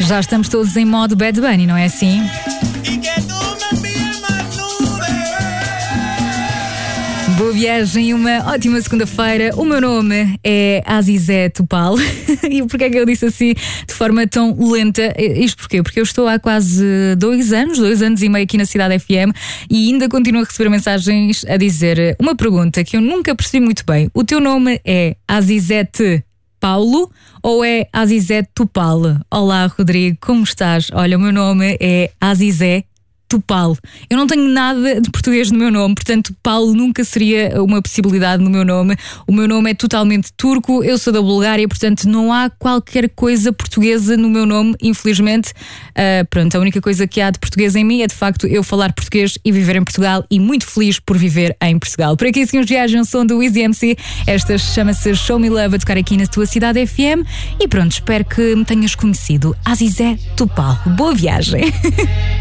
Já estamos todos em modo Bad Bunny, não é assim? Boa viagem, uma ótima segunda-feira. O meu nome é Azizé Topal. E porquê é que eu disse assim de forma tão lenta? Isto porquê? Porque eu estou há quase 2 anos e meio aqui na Cidade FM e ainda continuo a receber mensagens a dizer uma pergunta que eu nunca percebi muito bem. O teu nome é Azizete Paulo ou é Azizé Topal? Olá, Rodrigo, como estás? Olha, o meu nome é Azizé Topal. Eu não tenho nada de português no meu nome, portanto Paulo nunca seria uma possibilidade no meu nome. O meu nome é totalmente turco, eu sou da Bulgária, portanto não há qualquer coisa portuguesa no meu nome, infelizmente. Pronto, a única coisa que há de português em mim é de facto eu falar português e viver em Portugal, e muito feliz por viver em Portugal. Por aqui seguimos viagem, som do Easy MC. Esta chama-se Show Me Love, a tocar aqui na tua Cidade FM. E pronto, espero que me tenhas conhecido. Azizé Topal. Boa viagem.